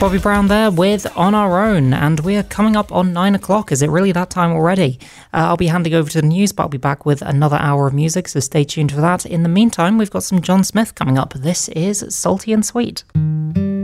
Bobby Brown there with On Our Own, and we are coming up on 9 o'clock. Is it really that time already? I'll be handing over to the news, but I'll be back with another hour of music, so stay tuned for that. In the meantime, we've got some John Smith coming up. This is Salty and Sweet.